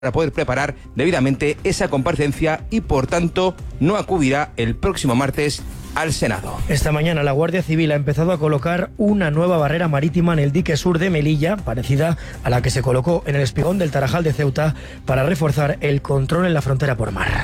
para poder preparar debidamente esa comparecencia y, por tanto, no acudirá el próximo martes al Senado. Esta mañana la Guardia Civil ha empezado a colocar una nueva barrera marítima en el dique sur de Melilla, parecida a la que se colocó en el espigón del Tarajal de Ceuta, para reforzar el control en la frontera por mar.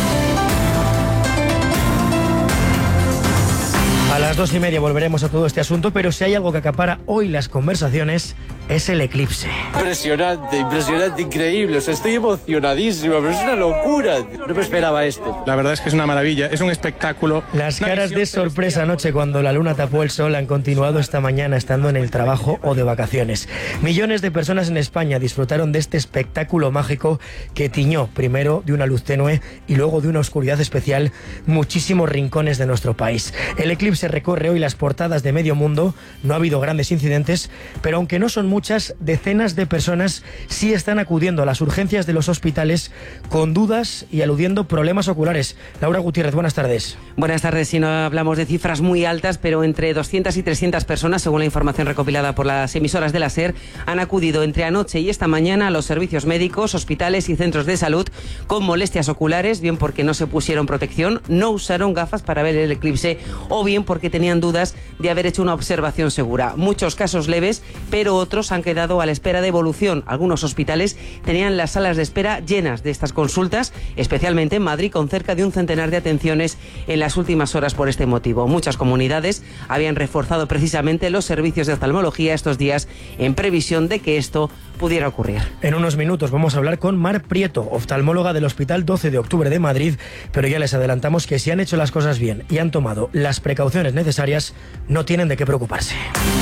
A las 2:30 volveremos a todo este asunto, pero si hay algo que acapara hoy las conversaciones es el eclipse. Impresionante, increíble. O sea, estoy emocionadísimo, pero es una locura. No me esperaba esto. La verdad es que es una maravilla, es un espectáculo. Las caras de sorpresa anoche cuando la luna tapó el sol han continuado esta mañana estando en el trabajo o de vacaciones. Millones de personas en España disfrutaron de este espectáculo mágico que tiñó primero de una luz tenue y luego de una oscuridad especial muchísimos rincones de nuestro país. El eclipse recorre hoy las portadas de medio mundo, no ha habido grandes incidentes, pero aunque no son muchas, decenas de personas sí están acudiendo a las urgencias de los hospitales con dudas y aludiendo problemas oculares. Laura Gutiérrez, buenas tardes. Buenas tardes. Si no hablamos de cifras muy altas, pero entre 200 y 300 personas, según la información recopilada por las emisoras de la SER, han acudido entre anoche y esta mañana a los servicios médicos, hospitales y centros de salud con molestias oculares, bien porque no se pusieron protección, no usaron gafas para ver el eclipse o bien porque tenían dudas de haber hecho una observación segura. Muchos casos leves, pero otros han quedado a la espera de evolución. Algunos hospitales tenían las salas de espera llenas de estas consultas, especialmente en Madrid, con cerca de un centenar de atenciones en las últimas horas por este motivo. Muchas comunidades habían reforzado precisamente los servicios de oftalmología estos días en previsión de que esto pudiera ocurrir. En unos minutos vamos a hablar con Mar Prieto, oftalmóloga del Hospital 12 de Octubre de Madrid, pero ya les adelantamos que si han hecho las cosas bien y han tomado las precauciones necesarias, no tienen de qué preocuparse.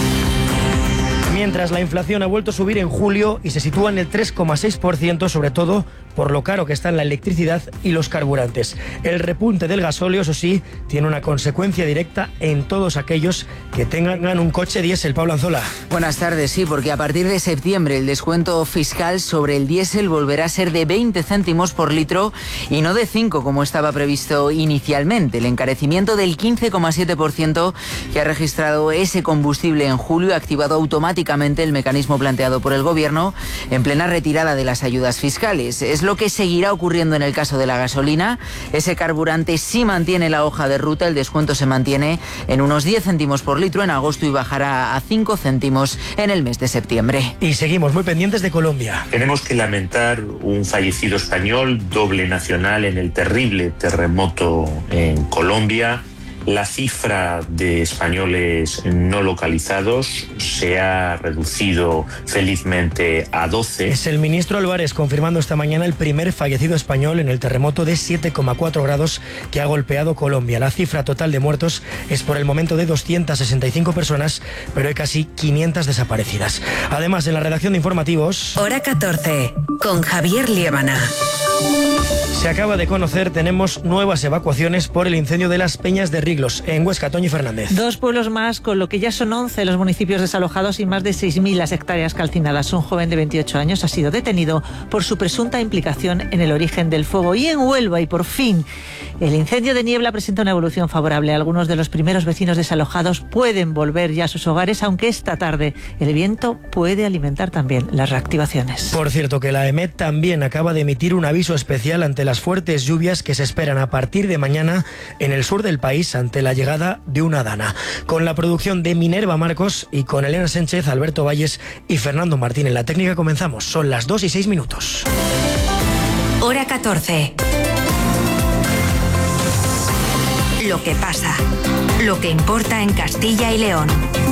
Mientras la inflación ha vuelto a subir en julio y se sitúa en el 3,6%, sobre todo por lo caro que están la electricidad y los carburantes. El repunte del gasóleo, eso sí, tiene una consecuencia directa en todos aquellos que tengan un coche diésel. Pablo Anzola. Buenas tardes, sí, porque a partir de septiembre el descuento fiscal sobre el diésel volverá a ser de 20 céntimos por litro y no de 5 como estaba previsto inicialmente. El encarecimiento del 15,7% que ha registrado ese combustible en julio ha activado automáticamente el mecanismo planteado por el Gobierno en plena retirada de las ayudas fiscales. Es lo que seguirá ocurriendo en el caso de la gasolina. Ese carburante sí mantiene la hoja de ruta, el descuento se mantiene en unos 10 céntimos por litro en agosto y bajará a 5 céntimos en el mes de septiembre. Y seguimos muy pendientes de Colombia. Tenemos que lamentar un fallecido español, doble nacional, en el terrible terremoto en Colombia. La cifra de españoles no localizados se ha reducido felizmente a 12. Es el ministro Álvarez confirmando esta mañana el primer fallecido español en el terremoto de 7,4 grados que ha golpeado Colombia. La cifra total de muertos es por el momento de 265 personas, pero hay casi 500 desaparecidas. Además, en la redacción de informativos... Hora 14, con Javier Liébana. Se acaba de conocer, tenemos nuevas evacuaciones por el incendio de las Peñas de Riglos, en Huesca. Toñi Fernández. 2 pueblos más, con lo que ya son 11 los municipios desalojados y más de 6.000 las hectáreas calcinadas. Un joven de 28 años ha sido detenido por su presunta implicación en el origen del fuego. Y en Huelva, y por fin, el incendio de Niebla presenta una evolución favorable. Algunos de los primeros vecinos desalojados pueden volver ya a sus hogares, aunque esta tarde el viento puede alimentar también las reactivaciones. Por cierto, que la EMET también acaba de emitir un aviso especial ante las fuertes lluvias que se esperan a partir de mañana en el sur del país ante la llegada de una dana. Con la producción de Minerva Marcos y con Elena Sánchez, Alberto Valles y Fernando Martín en la técnica comenzamos. Son las 2:06. Hora 14. Lo que pasa, lo que importa en Castilla y León.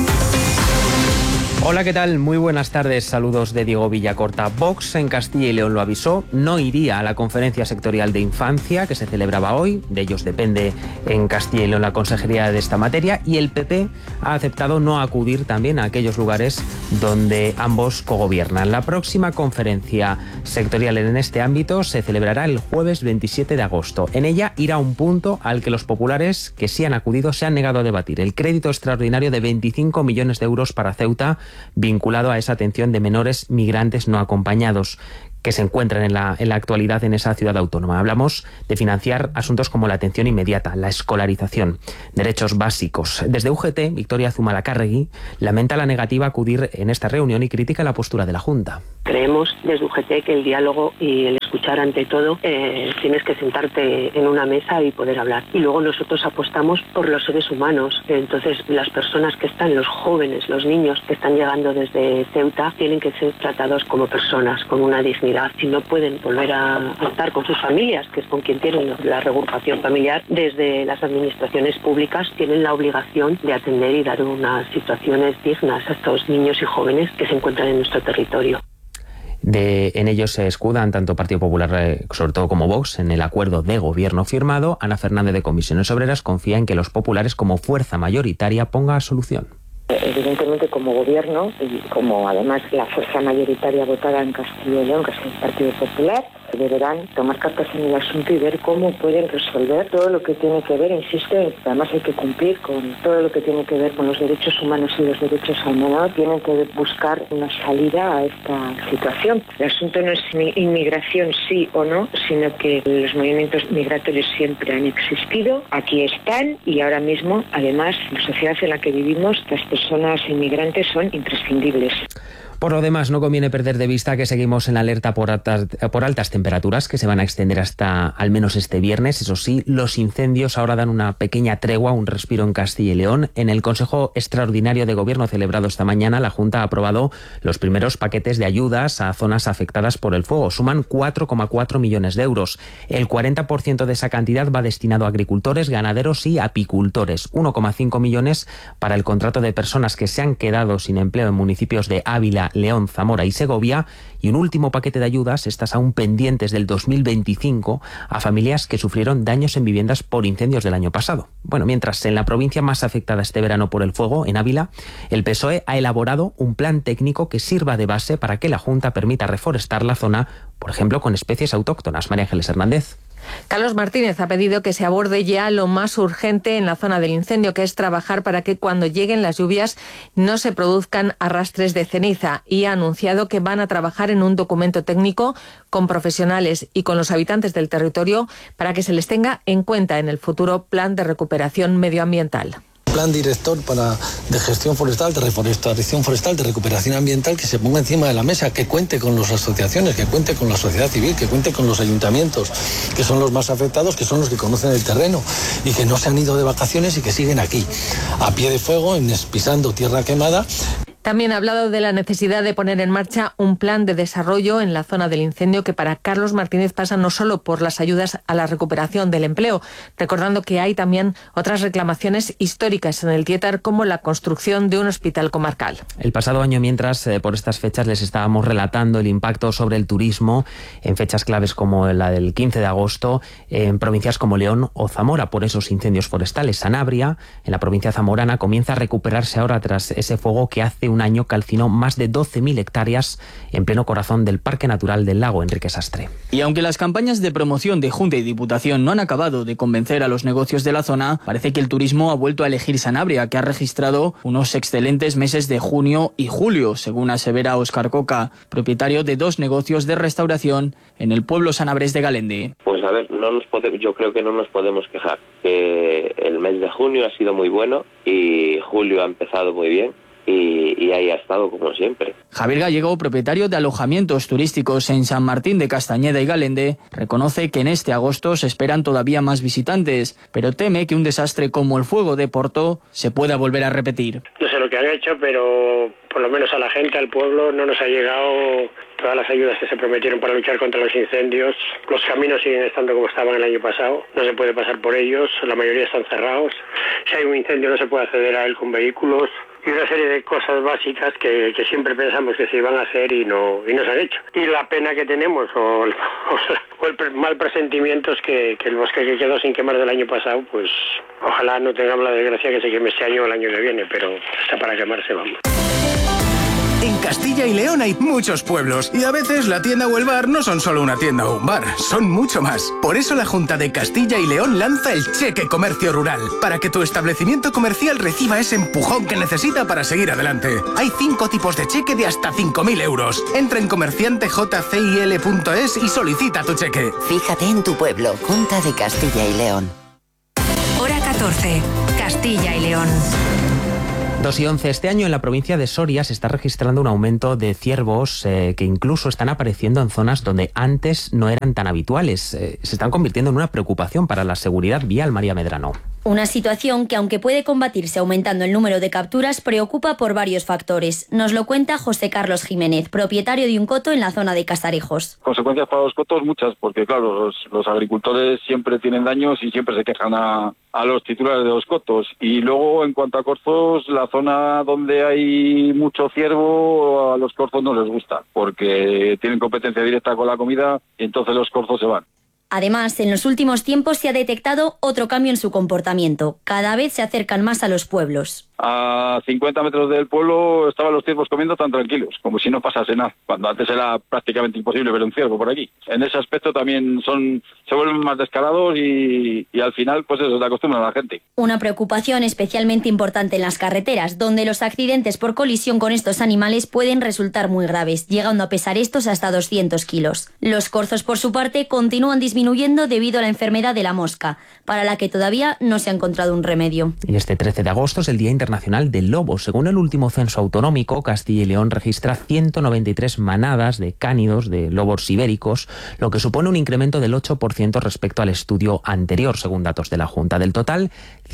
Hola, ¿qué tal? Muy buenas tardes. Saludos de Diego Villacorta. Vox en Castilla y León lo avisó, no iría a la conferencia sectorial de infancia que se celebraba hoy. De ellos depende en Castilla y León la consejería de esta materia, y el PP ha aceptado no acudir también a aquellos lugares donde ambos cogobiernan. La próxima conferencia sectorial en este ámbito se celebrará el jueves 27 de agosto. En ella irá un punto al que los populares que sí han acudido se han negado a debatir: el crédito extraordinario de 25 millones de euros para Ceuta, vinculado a esa atención de menores migrantes no acompañados. que se encuentran en la actualidad en esa ciudad autónoma. Hablamos de financiar asuntos como la atención inmediata, la escolarización, derechos básicos. Desde UGT, Victoria Zumalacárregui lamenta la negativa a acudir en esta reunión y critica la postura de la Junta. Creemos desde UGT que el diálogo y el escuchar ante todo, tienes que sentarte en una mesa y poder hablar. Y luego nosotros apostamos por los seres humanos. Entonces las personas que están, los jóvenes, los niños que están llegando desde Ceuta, tienen que ser tratados como personas, con una dignidad. Si no pueden volver a estar con sus familias, que es con quien tienen la reagrupación familiar, desde las administraciones públicas tienen la obligación de atender y dar unas situaciones dignas a estos niños y jóvenes que se encuentran en nuestro territorio. En ellos se escudan tanto Partido Popular, sobre todo como Vox, en el acuerdo de gobierno firmado. Ana Fernández de Comisiones Obreras confía en que los populares, como fuerza mayoritaria, ponga solución. Evidentemente, como gobierno y como además la fuerza mayoritaria votada en Castilla y León, que es el Partido Popular, deberán tomar cartas en el asunto y ver cómo pueden resolver todo lo que tiene que ver, insisto, además hay que cumplir con todo lo que tiene que ver con los derechos humanos y los derechos al menor. Tienen que buscar una salida a esta situación. El asunto no es inmigración sí o no, sino que los movimientos migratorios siempre han existido, aquí están y ahora mismo, además, la sociedad en la que vivimos, las personas inmigrantes son imprescindibles. Por lo demás, no conviene perder de vista que seguimos en alerta por altas temperaturas que se van a extender hasta al menos este viernes. Eso sí, los incendios ahora dan una pequeña tregua, un respiro en Castilla y León. En el Consejo Extraordinario de Gobierno celebrado esta mañana, la Junta ha aprobado los primeros paquetes de ayudas a zonas afectadas por el fuego. Suman 4,4 millones de euros. El 40% de esa cantidad va destinado a agricultores, ganaderos y apicultores. 1,5 millones para el contrato de personas que se han quedado sin empleo en municipios de Ávila, León, Zamora y Segovia, y un último paquete de ayudas, estas aún pendientes del 2025, a familias que sufrieron daños en viviendas por incendios del año pasado. Bueno, mientras en la provincia más afectada este verano por el fuego, en Ávila, el PSOE ha elaborado un plan técnico que sirva de base para que la Junta permita reforestar la zona, por ejemplo, con especies autóctonas. María Ángeles Hernández. Carlos Martínez ha pedido que se aborde ya lo más urgente en la zona del incendio, que es trabajar para que cuando lleguen las lluvias no se produzcan arrastres de ceniza, y ha anunciado que van a trabajar en un documento técnico con profesionales y con los habitantes del territorio para que se les tenga en cuenta en el futuro plan de recuperación medioambiental. Plan director de gestión forestal, de reforestación forestal, de recuperación ambiental, que se ponga encima de la mesa, que cuente con las asociaciones, que cuente con la sociedad civil, que cuente con los ayuntamientos, que son los más afectados, que son los que conocen el terreno y que no se han ido de vacaciones y que siguen aquí, a pie de fuego, pisando tierra quemada. También ha hablado de la necesidad de poner en marcha un plan de desarrollo en la zona del incendio, que para Carlos Martínez pasa no solo por las ayudas a la recuperación del empleo, recordando que hay también otras reclamaciones históricas en el Tietar, como la construcción de un hospital comarcal. El pasado año, mientras por estas fechas les estábamos relatando el impacto sobre el turismo en fechas claves como la del 15 de agosto, en provincias como León o Zamora, por esos incendios forestales. Sanabria, en la provincia zamorana, comienza a recuperarse ahora tras ese fuego que hace un año calcinó más de 12.000 hectáreas en pleno corazón del Parque Natural del Lago. Enrique Sastre. Y aunque las campañas de promoción de Junta y Diputación no han acabado de convencer a los negocios de la zona, parece que el turismo ha vuelto a elegir Sanabria, que ha registrado unos excelentes meses de junio y julio, según asevera Óscar Coca, propietario de 2 negocios de restauración en el pueblo sanabrés de Galende. Pues a ver, yo creo que no nos podemos quejar. El mes de junio ha sido muy bueno y julio ha empezado muy bien. Y ahí ha estado como siempre. Javier Gallego, propietario de alojamientos turísticos en San Martín de Castañeda y Galende, reconoce que en este agosto se esperan todavía más visitantes, pero teme que un desastre como el fuego de Porto se pueda volver a repetir. No sé lo que han hecho, pero por lo menos a la gente, al pueblo, no nos ha llegado todas las ayudas que se prometieron para luchar contra los incendios. Los caminos siguen estando como estaban el año pasado, no se puede pasar por ellos, la mayoría están cerrados. Si hay un incendio no se puede acceder a él con vehículos. Y una serie de cosas básicas que siempre pensamos que se iban a hacer y no se han hecho. Y la pena que tenemos, o el mal presentimiento, es que el bosque que quedó sin quemar del año pasado, pues ojalá no tengamos la desgracia que se queme este año o el año que viene, pero está para quemarse, vamos. En Castilla y León hay muchos pueblos y a veces la tienda o el bar no son solo una tienda o un bar, son mucho más. Por eso la Junta de Castilla y León lanza el Cheque Comercio Rural, para que tu establecimiento comercial reciba ese empujón que necesita para seguir adelante. Hay 5 tipos de cheque de hasta 5.000 euros. Entra en comerciantejcil.es y solicita tu cheque. Fíjate en tu pueblo, Junta de Castilla y León. Hora 14, Castilla y León. 2:11. Este año en la provincia de Soria se está registrando un aumento de ciervos que incluso están apareciendo en zonas donde antes no eran tan habituales. Se están convirtiendo en una preocupación para la seguridad vial. María Medrano. Una situación que, aunque puede combatirse aumentando el número de capturas, preocupa por varios factores. Nos lo cuenta José Carlos Jiménez, propietario de un coto en la zona de Casarejos. Consecuencias para los cotos muchas, porque claro, los agricultores siempre tienen daños y siempre se quejan a los titulares de los cotos. Y luego, en cuanto a corzos, la zona donde hay mucho ciervo, a los corzos no les gusta, porque tienen competencia directa con la comida y entonces los corzos se van. Además, en los últimos tiempos se ha detectado otro cambio en su comportamiento. Cada vez se acercan más a los pueblos. A 50 metros del pueblo estaban los ciervos comiendo tan tranquilos, como si no pasase nada, cuando antes era prácticamente imposible ver un ciervo por aquí. En ese aspecto también se vuelven más descarados y al final pues eso, se acostumbran a la gente. Una preocupación especialmente importante en las carreteras, donde los accidentes por colisión con estos animales pueden resultar muy graves, llegando a pesar estos hasta 200 kilos. Los corzos, por su parte, continúan disminuyendo debido a la enfermedad de la mosca, para la que todavía no se ha encontrado un remedio. Y este 13 de agosto es el Día Internacional del Lobo. Según el último censo autonómico, Castilla y León registra 193 manadas de cánidos de lobos ibéricos, lo que supone un incremento del 8% respecto al estudio anterior, según datos de la Junta. Del total,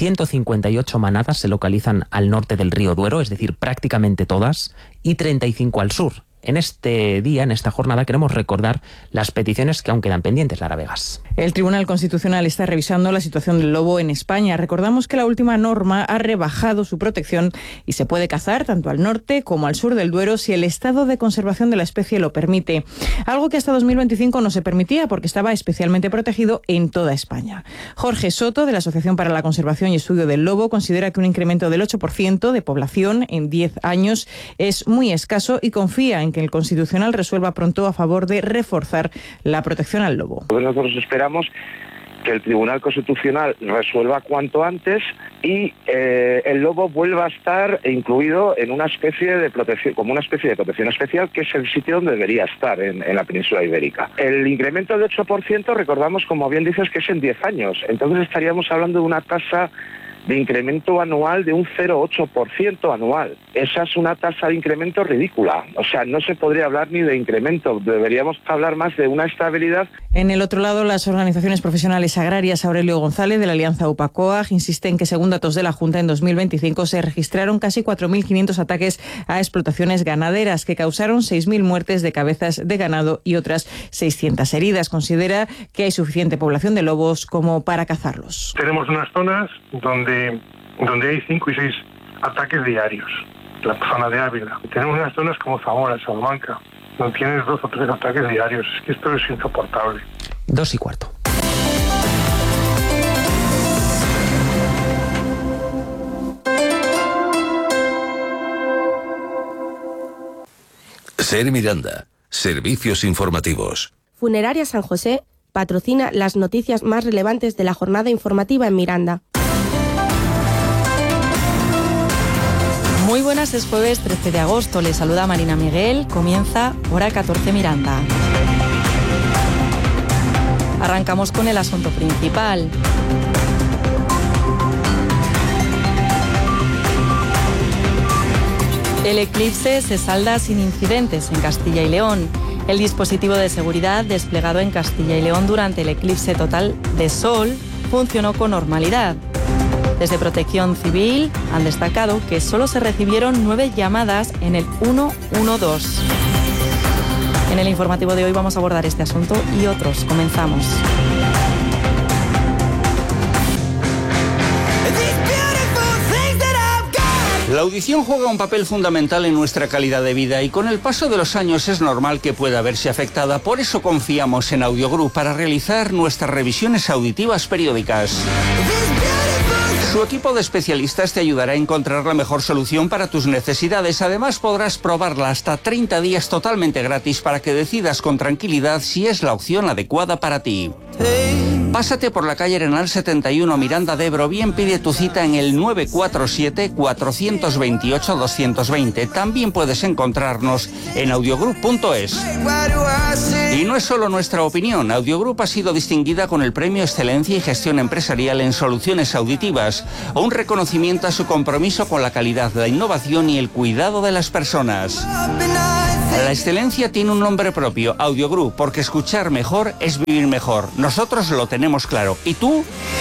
158 manadas se localizan al norte del río Duero, es decir, prácticamente todas, y 35 al sur. En este día, en esta jornada, queremos recordar las peticiones que aún quedan pendientes, Lara Vegas. El Tribunal Constitucional está revisando la situación del lobo en España. Recordamos que la última norma ha rebajado su protección y se puede cazar tanto al norte como al sur del Duero si el estado de conservación de la especie lo permite. Algo que hasta 2025 no se permitía porque estaba especialmente protegido en toda España. Jorge Soto, de la Asociación para la Conservación y Estudio del Lobo, considera que un incremento del 8% de población en 10 años es muy escaso y confía en que el Constitucional resuelva pronto a favor de reforzar la protección al lobo. Nosotros esperamos que el Tribunal Constitucional resuelva cuanto antes y el lobo vuelva a estar incluido en una especie de protección, como una especie de protección especial, que es el sitio donde debería estar en la península ibérica. El incremento de 8%, recordamos, como bien dices, que es en 10 años. Entonces estaríamos hablando de una tasa de incremento anual de un 0,8% anual. Esa es una tasa de incremento ridícula. O sea, no se podría hablar ni de incremento, deberíamos hablar más de una estabilidad. En el otro lado, las organizaciones profesionales agrarias Aurelio González, de la Alianza UPA-COAG, insisten que, según datos de la Junta, en 2025 se registraron casi 4.500 ataques a explotaciones ganaderas que causaron 6.000 muertes de cabezas de ganado y otras 600 heridas. Considera que hay suficiente población de lobos como para cazarlos. Tenemos unas zonas donde hay 5 y 6 ataques diarios, la zona de Ávila. Tenemos unas zonas como Zamora, Salamanca, donde tienes 2 o 3 ataques diarios. Es que esto es insoportable. 2:15. Ser Miranda, servicios informativos. Funeraria San José patrocina las noticias más relevantes de la jornada informativa en Miranda. Muy buenas, es jueves 13 de agosto. Les saluda Marina Miguel. Comienza Hora 14 Miranda. Arrancamos con el asunto principal. El eclipse se salda sin incidentes en Castilla y León. El dispositivo de seguridad desplegado en Castilla y León durante el eclipse total de sol funcionó con normalidad. Desde Protección Civil han destacado que solo se recibieron 9 llamadas en el 112. En el informativo de hoy vamos a abordar este asunto y otros. Comenzamos. La audición juega un papel fundamental en nuestra calidad de vida y con el paso de los años es normal que pueda verse afectada. Por eso confiamos en Audiogroup para realizar nuestras revisiones auditivas periódicas. Su equipo de especialistas te ayudará a encontrar la mejor solución para tus necesidades. Además, podrás probarla hasta 30 días totalmente gratis para que decidas con tranquilidad si es la opción adecuada para ti. Pásate por la calle Arenal 71, Miranda de Ebro, bien pide tu cita en el 947-428-220. También puedes encontrarnos en audiogroup.es. Y no es solo nuestra opinión. Audiogroup ha sido distinguida con el Premio Excelencia y Gestión Empresarial en Soluciones Auditivas, un reconocimiento a su compromiso con la calidad, la innovación y el cuidado de las personas. La excelencia tiene un nombre propio, Audiogroup, porque escuchar mejor es vivir mejor. Nosotros lo tenemos claro. ¿Y tú?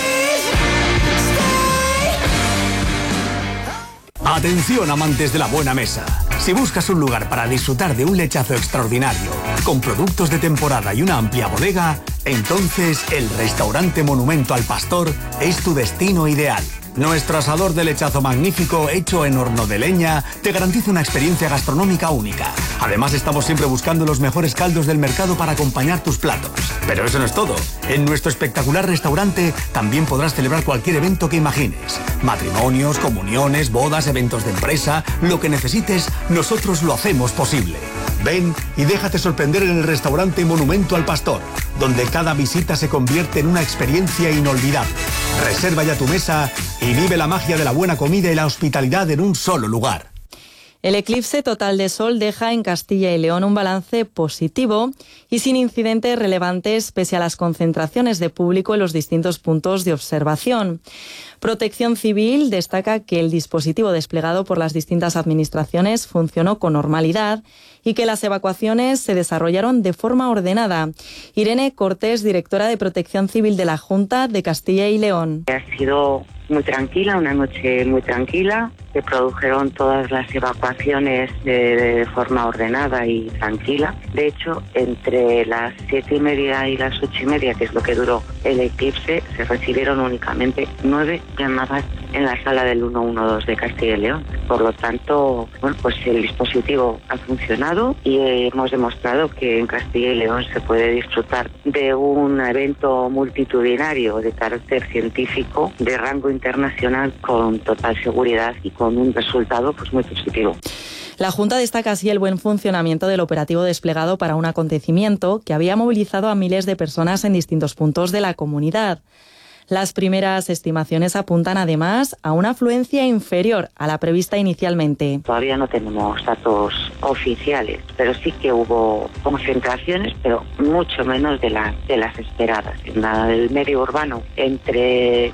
Atención, amantes de la buena mesa. Si buscas un lugar para disfrutar de un lechazo extraordinario, con productos de temporada y una amplia bodega, entonces el restaurante Monumento al Pastor es tu destino ideal. Nuestro asador de lechazo magnífico, hecho en horno de leña, te garantiza una experiencia gastronómica única. Además, estamos siempre buscando los mejores caldos del mercado para acompañar tus platos. Pero eso no es todo. En nuestro espectacular restaurante también podrás celebrar cualquier evento que imagines. Matrimonios, comuniones, bodas, eventos de empresa, lo que necesites, nosotros lo hacemos posible. Ven y déjate sorprender en el restaurante Monumento al Pastor, donde cada visita se convierte en una experiencia inolvidable. Reserva ya tu mesa y vive la magia de la buena comida y la hospitalidad en un solo lugar. El eclipse total de sol deja en Castilla y León un balance positivo y sin incidentes relevantes pese a las concentraciones de público en los distintos puntos de observación. Protección Civil destaca que el dispositivo desplegado por las distintas administraciones funcionó con normalidad y que las evacuaciones se desarrollaron de forma ordenada. Irene Cortés, directora de Protección Civil de la Junta de Castilla y León. Ha sido muy tranquila, una noche muy tranquila. Se produjeron todas las evacuaciones de forma ordenada y tranquila. De hecho, entre las 7:30 y las 8:30, que es lo que duró el eclipse, se recibieron únicamente 9 llamadas en la sala del 112 de Castilla y León. Por lo tanto, bueno, pues el dispositivo ha funcionado y hemos demostrado que en Castilla y León se puede disfrutar de un evento multitudinario de carácter científico de rango internacional con total seguridad y con un resultado pues muy positivo. La Junta destaca así el buen funcionamiento del operativo desplegado para un acontecimiento que había movilizado a miles de personas en distintos puntos de la comunidad. Las primeras estimaciones apuntan además a una afluencia inferior a la prevista inicialmente. Todavía no tenemos datos oficiales, pero sí que hubo concentraciones, pero mucho menos de las esperadas. En el medio urbano, entre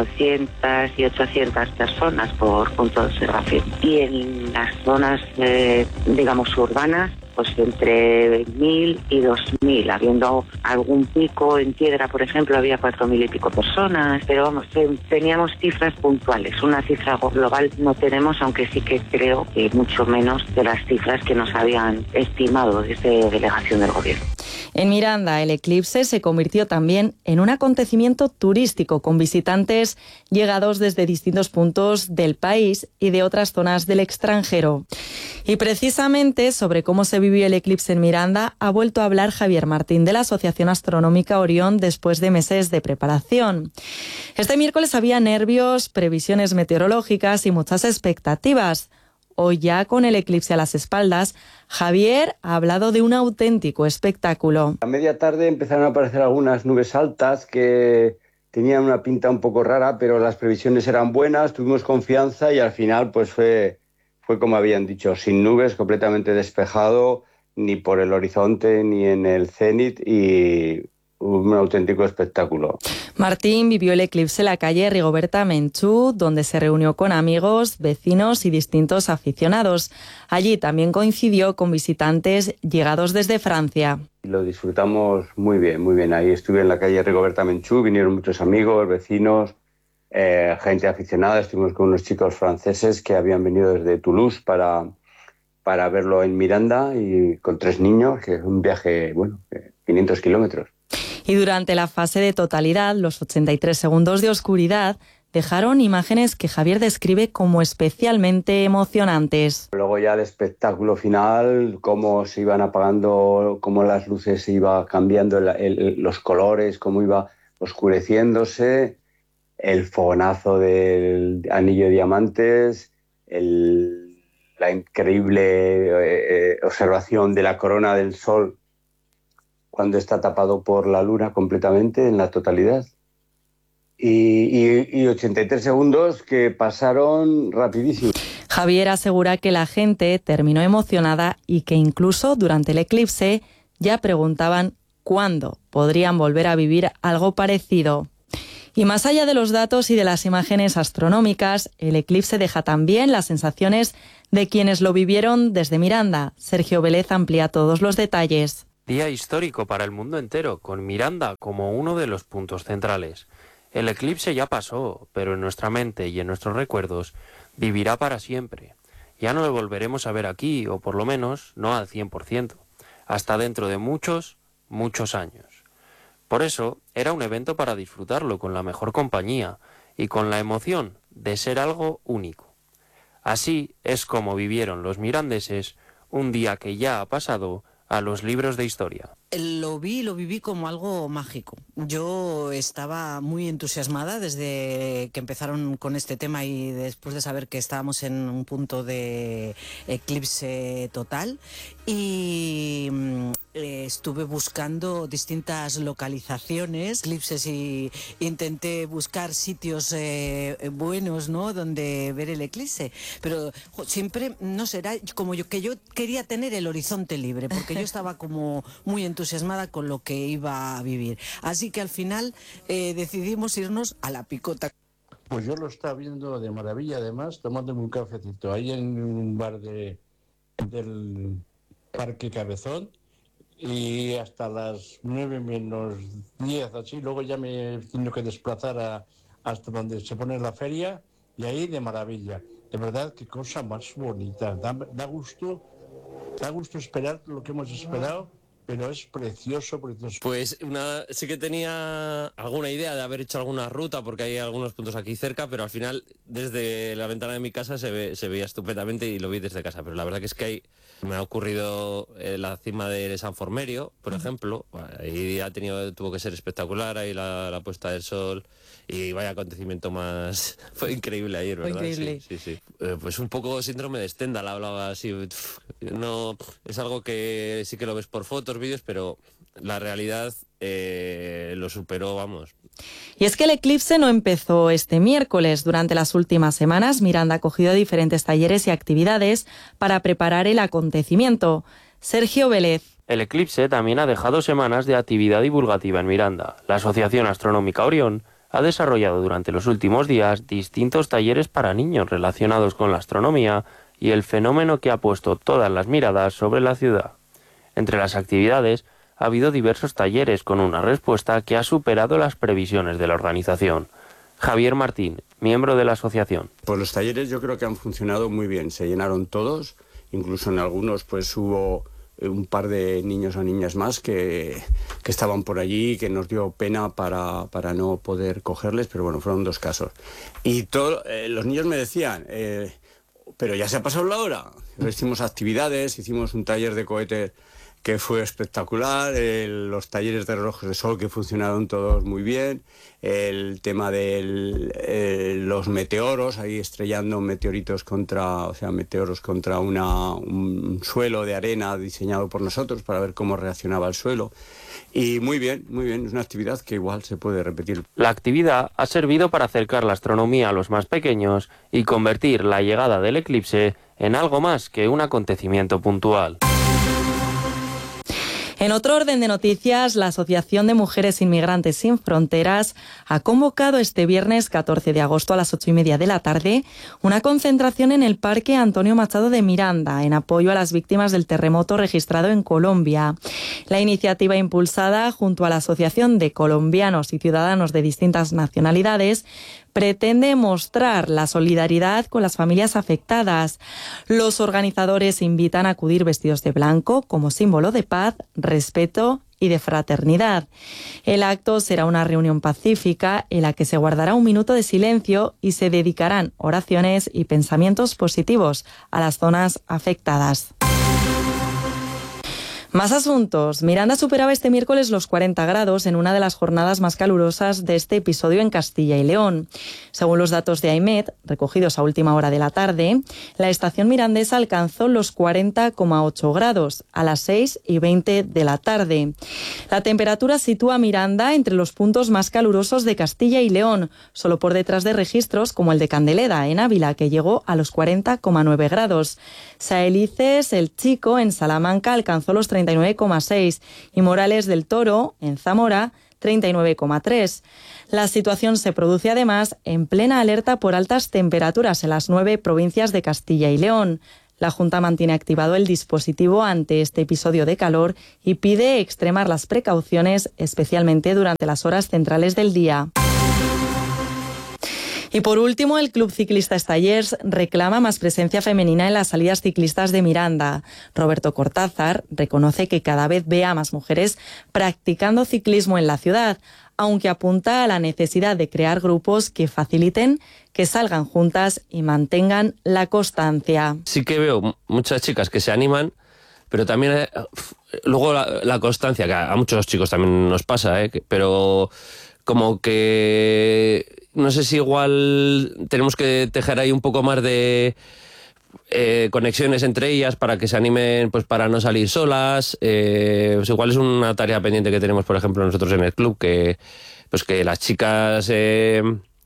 400 y 800 personas por punto de observación. Y en las zonas, digamos, urbanas, pues entre 1.000 y 2.000, habiendo algún pico en Piedra, por ejemplo, había 4.000 y pico personas, pero vamos, teníamos cifras puntuales, una cifra global no tenemos, aunque sí que creo que mucho menos de las cifras que nos habían estimado desde delegación del gobierno. En Miranda, el eclipse se convirtió también en un acontecimiento turístico con visitantes llegados desde distintos puntos del país y de otras zonas del extranjero. Y precisamente sobre cómo se vivió el eclipse en Miranda ha vuelto a hablar Javier Martín de la Asociación Astronómica Orión después de meses de preparación. Este miércoles había nervios, previsiones meteorológicas y muchas expectativas. Hoy ya con el eclipse a las espaldas, Javier ha hablado de un auténtico espectáculo. A media tarde empezaron a aparecer algunas nubes altas que tenían una pinta un poco rara, pero las previsiones eran buenas, tuvimos confianza y al final pues fue como habían dicho, sin nubes, completamente despejado, ni por el horizonte ni en el cenit y un auténtico espectáculo. Martín vivió el eclipse en la calle Rigoberta Menchú, donde se reunió con amigos, vecinos y distintos aficionados. Allí también coincidió con visitantes llegados desde Francia. Lo disfrutamos muy bien. Ahí estuve en la calle Rigoberta Menchú, vinieron muchos amigos, vecinos, gente aficionada. Estuvimos con unos chicos franceses que habían venido desde Toulouse para verlo en Miranda y con 3 niños, que es un viaje, 500 kilómetros. Y durante la fase de totalidad, los 83 segundos de oscuridad dejaron imágenes que Javier describe como especialmente emocionantes. Luego ya el espectáculo final, cómo se iban apagando, cómo las luces iban cambiando los colores, cómo iba oscureciéndose el fogonazo del anillo de diamantes, la increíble observación de la corona del sol cuando está tapado por la luna completamente, en la totalidad. Y 83 segundos que pasaron rapidísimo. Javier asegura que la gente terminó emocionada y que incluso durante el eclipse ya preguntaban cuándo podrían volver a vivir algo parecido. Y más allá de los datos y de las imágenes astronómicas, el eclipse deja también las sensaciones de quienes lo vivieron desde Miranda. Sergio Vélez amplía todos los detalles. Día histórico para el mundo entero, con Miranda como uno de los puntos centrales. El eclipse ya pasó, pero en nuestra mente y en nuestros recuerdos vivirá para siempre. Ya no lo volveremos a ver aquí, o por lo menos no al 100%, hasta dentro de muchos, muchos años. Por eso, era un evento para disfrutarlo con la mejor compañía y con la emoción de ser algo único. Así es como vivieron los mirandeses un día que ya ha pasado a los libros de historia. Lo viví como algo mágico. Yo estaba muy entusiasmada desde que empezaron con este tema y después de saber que estábamos en un punto de eclipse total, y estuve buscando distintas localizaciones, eclipses, y intenté buscar sitios buenos, ¿no?, donde ver el eclipse, pero siempre, no sé, era como yo quería tener el horizonte libre, porque yo estaba como muy entusiasmada con lo que iba a vivir. Así que al final decidimos irnos a la Picota. Pues yo lo estaba viendo de maravilla, además, tomándome un cafecito ahí en un bar del Parque Cabezón, y hasta las 9 menos 10, así. Luego ya me he tenido que desplazar hasta donde se pone la feria, y ahí de maravilla. De verdad, qué cosa más bonita. Da gusto esperar lo que hemos esperado, pero es precioso, precioso. Pues sí que tenía alguna idea de haber hecho alguna ruta, porque hay algunos puntos aquí cerca, pero al final desde la ventana de mi casa se veía estupendamente y lo vi desde casa. Pero la verdad que es que me ha ocurrido la cima de San Formerio, por ejemplo. Ahí tuvo que ser espectacular, ahí la puesta del sol, y vaya acontecimiento más. Fue increíble ayer, ¿verdad? Fue increíble. Sí. Pues un poco síndrome de Stendhal, hablaba así. No, es algo que sí que lo ves por fotos, vídeos, pero la realidad lo superó, vamos. Y es que el eclipse no empezó este miércoles. Durante las últimas semanas, Miranda ha acogido diferentes talleres y actividades para preparar el acontecimiento. Sergio Vélez. El eclipse también ha dejado semanas de actividad divulgativa en Miranda. La Asociación Astronómica Orión ha desarrollado durante los últimos días distintos talleres para niños relacionados con la astronomía y el fenómeno que ha puesto todas las miradas sobre la ciudad. Entre las actividades ha habido diversos talleres con una respuesta que ha superado las previsiones de la organización. Javier Martín, miembro de la asociación. Pues los talleres yo creo que han funcionado muy bien, se llenaron todos, incluso en algunos pues hubo un par de niños o niñas más que estaban por allí, que nos dio pena para no poder cogerles, pero bueno, fueron 2 casos. Y los niños me decían, pero ya se ha pasado la hora. Hicimos actividades, hicimos un taller de cohetes que fue espectacular, los talleres de relojes de sol que funcionaron todos muy bien, el tema de los meteoros, ahí estrellando meteoros contra un suelo de arena diseñado por nosotros para ver cómo reaccionaba el suelo. Y muy bien, es una actividad que igual se puede repetir. La actividad ha servido para acercar la astronomía a los más pequeños y convertir la llegada del eclipse en algo más que un acontecimiento puntual. En otro orden de noticias, la Asociación de Mujeres Inmigrantes Sin Fronteras ha convocado este viernes 14 de agosto a las 8:30 de la tarde una concentración en el Parque Antonio Machado de Miranda en apoyo a las víctimas del terremoto registrado en Colombia. La iniciativa, impulsada junto a la Asociación de Colombianos y Ciudadanos de distintas nacionalidades, pretende mostrar la solidaridad con las familias afectadas. Los organizadores invitan a acudir vestidos de blanco como símbolo de paz, respeto y de fraternidad. El acto será una reunión pacífica en la que se guardará un minuto de silencio y se dedicarán oraciones y pensamientos positivos a las zonas afectadas. Más asuntos. Miranda superaba este miércoles los 40 grados en una de las jornadas más calurosas de este episodio en Castilla y León. Según los datos de AEMET, recogidos a última hora de la tarde, la estación mirandesa alcanzó los 40,8 grados a las 6:20 de la tarde. La temperatura sitúa a Miranda entre los puntos más calurosos de Castilla y León, solo por detrás de registros como el de Candeleda, en Ávila, que llegó a los 40,9 grados. Saelices, El Chico, en Salamanca, alcanzó los 39,6 y Morales del Toro, en Zamora, 39,3. La situación se produce además en plena alerta por altas temperaturas en las 9 provincias de Castilla y León. La Junta mantiene activado el dispositivo ante este episodio de calor y pide extremar las precauciones, especialmente durante las horas centrales del día. Y por último, el Club Ciclista Estallers reclama más presencia femenina en las salidas ciclistas de Miranda. Roberto Cortázar reconoce que cada vez ve a más mujeres practicando ciclismo en la ciudad, aunque apunta a la necesidad de crear grupos que faciliten que salgan juntas y mantengan la constancia. Sí que veo muchas chicas que se animan, pero también luego la constancia, que a muchos chicos también nos pasa, pero como que no sé si igual tenemos que tejer ahí un poco más de conexiones entre ellas para que se animen, pues para no salir solas. Pues igual es una tarea pendiente que tenemos, por ejemplo, nosotros en el club, que las chicas se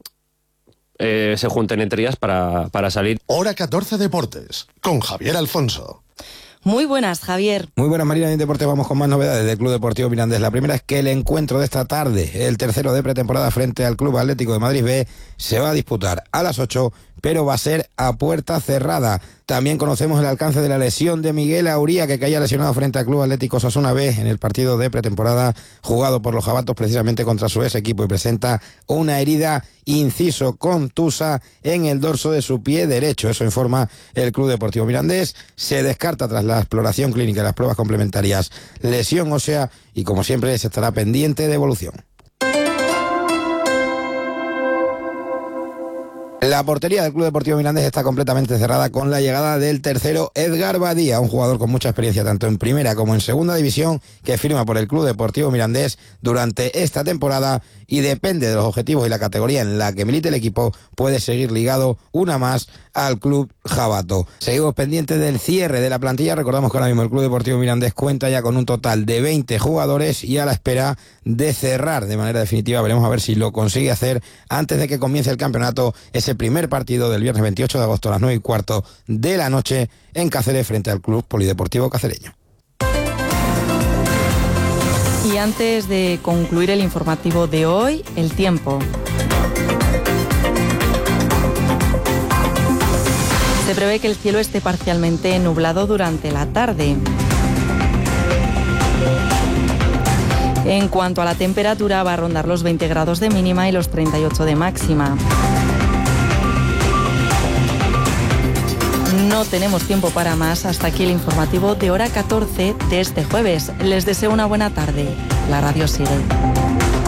junten entre ellas para salir. Hora 14 Deportes, con Javier Alfonso. Muy buenas, Javier. Muy buenas, Marina. En Deporte vamos con más novedades del Club Deportivo Mirandés. La primera es que el encuentro de esta tarde, el tercero de pretemporada frente al Club Atlético de Madrid B, se va a disputar a las 8, pero va a ser a puerta cerrada. También conocemos el alcance de la lesión de Miguel Auría, que caía lesionado frente al Club Atlético Osasuna B en el partido de pretemporada jugado por los jabatos precisamente contra su ex equipo, y presenta una herida inciso contusa en el dorso de su pie derecho. Eso informa el Club Deportivo Mirandés. Se descarta tras la exploración clínica y las pruebas complementarias lesión ósea y, como siempre, se estará pendiente de evolución. La portería del Club Deportivo Mirandés está completamente cerrada con la llegada del tercero Edgar Badía, un jugador con mucha experiencia tanto en primera como en segunda división, que firma por el Club Deportivo Mirandés durante esta temporada, y depende de los objetivos y la categoría en la que milite el equipo, puede seguir ligado una más al club jabato. Seguimos pendientes del cierre de la plantilla. Recordamos que ahora mismo el Club Deportivo Mirandés cuenta ya con un total de 20 jugadores y a la espera de cerrar de manera definitiva. Veremos a ver si lo consigue hacer antes de que comience el campeonato, ese primer partido del viernes 28 de agosto a las 9:15 de la noche en Cáceres frente al Club Polideportivo Cacereño. Y antes de concluir el informativo de hoy, el tiempo. Se prevé que el cielo esté parcialmente nublado durante la tarde. En cuanto a la temperatura, va a rondar los 20 grados de mínima y los 38 de máxima. No tenemos tiempo para más. Hasta aquí el informativo de hora 14 de este jueves. Les deseo una buena tarde. La radio sigue.